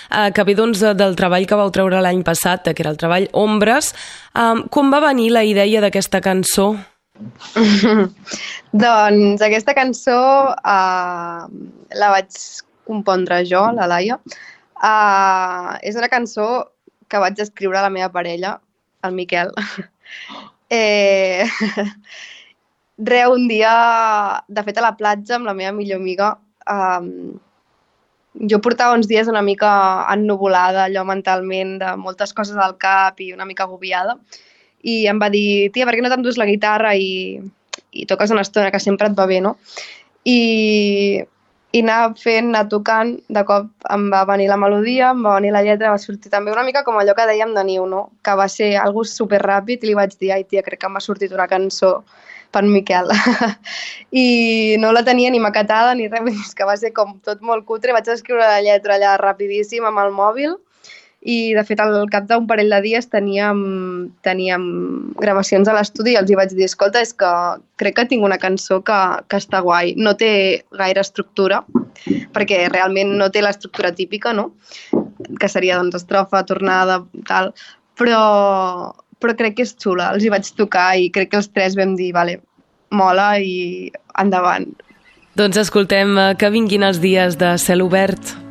que ve doncs, del treball que vau treure l'any passat, que era el treball Ombres. Com va venir la idea d'aquesta cançó? Doncs aquesta cançó la vaig compondre jo, la Laia. És una cançó que vaig escriure a la meva parella, el Miquel. Un dia, de fet, a la platja amb la meva millor amiga, jo portava uns dies una mica ennuvolada, allò mentalment, de moltes coses al cap i una mica agobiada, i em va dir, tia, per què no t'endús la guitarra i toques una estona, que sempre et va bé, no? I anar fent, anar tocant, de cop em va venir la melodia, em va venir la lletra, va sortir també una mica com allò que dèiem de Niu, no? Que va ser algo superràpid i li vaig dir, ai tia, crec que m'ha sortit una cançó per Miquel. I no la tenia ni maquetada ni res, és que va ser com tot molt cutre, vaig escriure la lletra allà rapidíssim amb el mòbil i de fet al cap d'un parell de dies teníem gravacions a l'estudi i els hi vaig dir, escolta, és que crec que tinc una cançó que està guai, no té gaire estructura, perquè realment no té l'estructura típica, no? Que seria doncs estrofa, tornada, tal, però crec que és xula, els hi vaig tocar i crec que els tres vam dir, vale, mola i endavant. Doncs escoltem Que vinguin els dies de Cel obert.